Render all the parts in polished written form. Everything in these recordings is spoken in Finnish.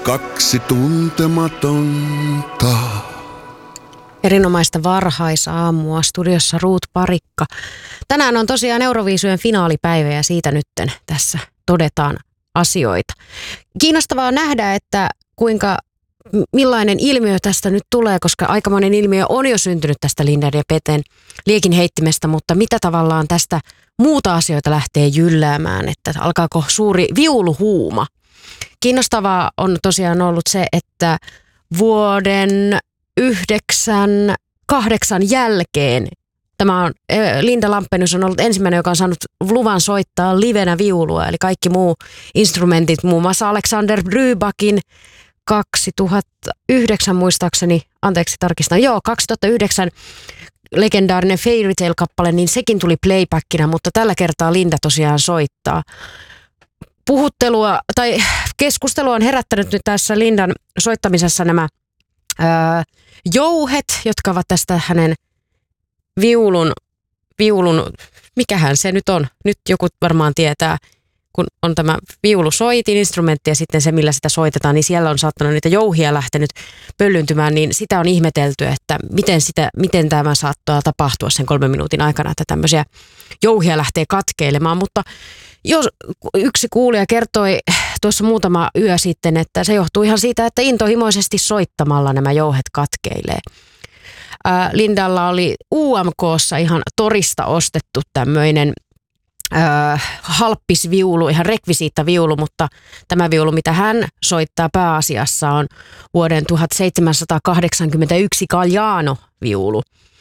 kaksi tuntematonta. Erinomaista varhaisaamua, studiossa Ruut Parikka. Tänään on tosiaan Euroviisujen finaalipäivä ja siitä nytten tässä todetaan asioita. Kiinnostavaa nähdä, että millainen ilmiö tästä nyt tulee, koska aikamoinen ilmiö on jo syntynyt tästä Lindan ja Peten liekin heittimestä, mutta mitä tavallaan tästä muuta asioita lähtee jylläämään, että alkaako suuri viuluhuuma. Kiinnostavaa on tosiaan ollut se, että vuoden 1998 jälkeen tämä on, Linda Lampenius on ollut ensimmäinen, joka on saanut luvan soittaa livenä viulua, eli kaikki muu instrumentit, muun muassa Alexander Rybakin 2009 muistaakseni, 2009 legendaarinen Fairy Tale-kappale, niin sekin tuli playbackina, mutta tällä kertaa Linda tosiaan soittaa. Puhuttelua tai keskustelua on herättänyt nyt tässä Lindan soittamisessa nämä jouhet, jotka ovat tästä hänen viulun, mikähän se nyt on, nyt joku varmaan tietää, kun on tämä viulusoitin instrumentti ja sitten se, millä sitä soitetaan, niin siellä on saattanut niitä jouhia lähtenyt pöllyntymään, niin sitä on ihmetelty, että miten tämä saattaa tapahtua sen 3 minuutin aikana, että tämmöisiä jouhia lähtee katkeilemaan, mutta jos yksi kuulija kertoi tuossa muutama yö sitten, että se johtuu ihan siitä, että intohimoisesti soittamalla nämä jouhet katkeilee. Lindalla oli UMK:ssa ihan torista ostettu tämmöinen halppisviulu, ihan rekvisiittaviulu, mutta tämä viulu, mitä hän soittaa pääasiassa, on vuoden 1781 Galliano-viulu,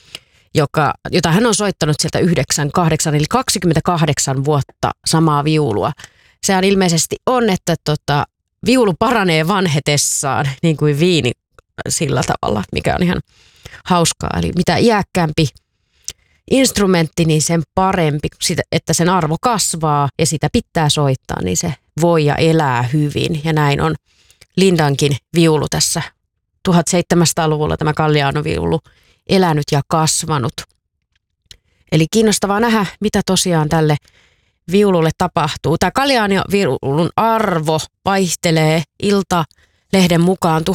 jota hän on soittanut sieltä 98, eli 28 vuotta samaa viulua. Sehän ilmeisesti on, että viulu paranee vanhetessaan, niin kuin viini sillä tavalla, mikä on ihan hauskaa. Eli mitä iäkkäämpi instrumentti, niin sen parempi, että sen arvo kasvaa ja sitä pitää soittaa, niin se voi ja elää hyvin. Ja näin on Lindankin viulu tässä 1700-luvulla, tämä Galliano-viulu, elänyt ja kasvanut. Eli kiinnostavaa nähdä, mitä tosiaan tälle viululle tapahtuu. Tämä Galliano-viulun arvo vaihtelee Iltalehden mukaan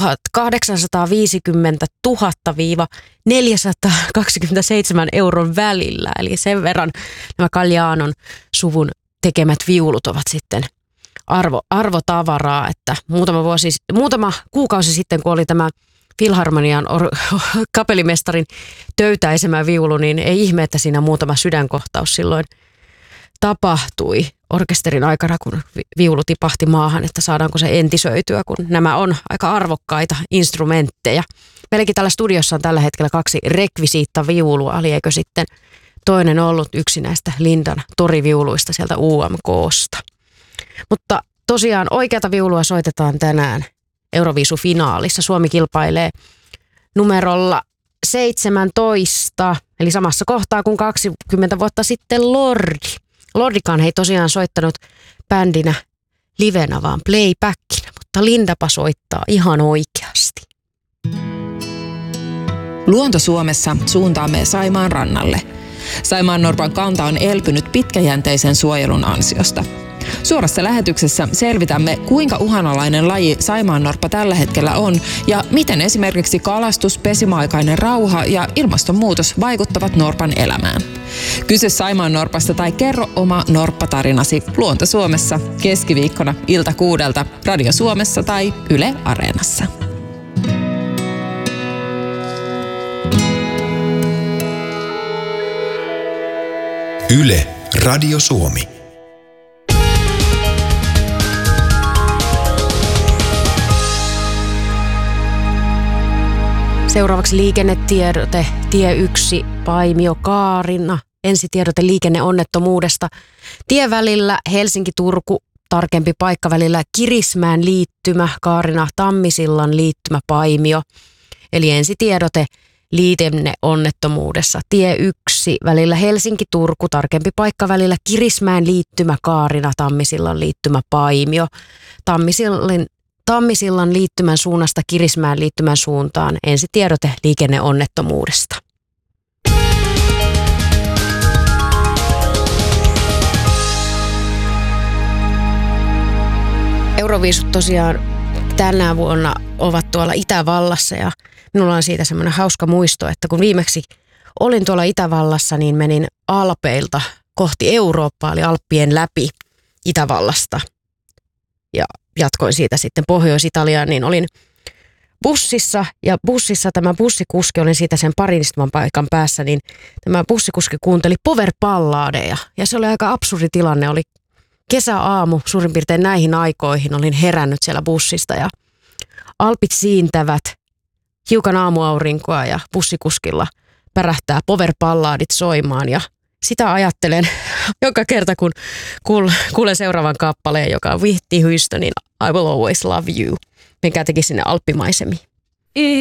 1850 000 - 427 euron välillä. Eli sen verran nämä Gallianon suvun tekemät viulut ovat sitten arvotavaraa, että muutama kuukausi sitten, kun oli tämä Filharmonian kapellimestarin töytäisemä viulu, niin ei ihme, että siinä muutama sydänkohtaus silloin tapahtui orkesterin aikana, kun viulu tipahti maahan, että saadaanko se entisöityä, kun nämä on aika arvokkaita instrumentteja. Meilläkin täällä studiossa on tällä hetkellä 2 rekvisiittaviulua, eli eikö sitten toinen ollut yksi näistä Lindan toriviuluista sieltä UMK:sta. Mutta tosiaan oikeata viulua soitetaan tänään Euroviisufinaalissa. Suomi kilpailee numerolla 17, eli samassa kohtaa kuin 20 vuotta sitten Lordi. Lordikaan ei tosiaan soittanut bändinä livenä, vaan playbackina, mutta Lindapa soittaa ihan oikeasti. Luonto Suomessa suuntaamme Saimaan rannalle. Saimaannorpan kanta on elpynyt pitkäjänteisen suojelun ansiosta. Suorassa lähetyksessä selvitämme, kuinka uhanalainen laji saimaannorppa tällä hetkellä on ja miten esimerkiksi kalastus, pesimäaikainen rauha ja ilmastonmuutos vaikuttavat norpan elämään. Kysy saimaannorpasta tai kerro oma norppatarinasi Luonto Suomessa keskiviikkona ilta 6 Radio Suomessa tai Yle Areenassa. Yle Radio Suomi. Seuraavaksi liikennetiedote, tie 1, Paimio Kaarina. Ensitiedote liikenneonnettomuudesta. Tievälillä Helsinki-Turku, tarkempi paikka välillä Kirismään liittymä, Kaarina Tammisillan liittymä Paimio. Eli ensitiedote liikenneonnettomuudessa. Tie 1 välillä Helsinki-Turku, tarkempi paikka välillä Kirismään liittymä, Kaarina Tammisillan liittymä Paimio. Tammisillan liittymän suunnasta Kirismään liittymän suuntaan. Ensitiedote liikenneonnettomuudesta. Euroviisut tosiaan tänä vuonna ovat tuolla Itävallassa ja minulla on siitä semmoinen hauska muisto, että kun viimeksi olin tuolla Itävallassa, niin menin Alpeilta kohti Eurooppaa, eli Alppien läpi Itävallasta ja jatkoin siitä sitten Pohjois-Italiaan, niin olin bussissa ja bussissa tämä bussikuski, olin siitä sen parin istuman paikan päässä, niin tämä bussikuski kuunteli power-balladeja ja se oli aika absurdi tilanne, oli kesäaamu suurin piirtein näihin aikoihin, olin herännyt siellä bussista ja alpit siintävät, hiukan aamuaurinkoa ja bussikuskilla pärähtää power-balladit soimaan ja sitä ajattelen joka kerta, kun kuulen seuraavan kappaleen, joka on Whitney Houstonin I Will Always Love You. Menkää teki sinne alppimaisemiin.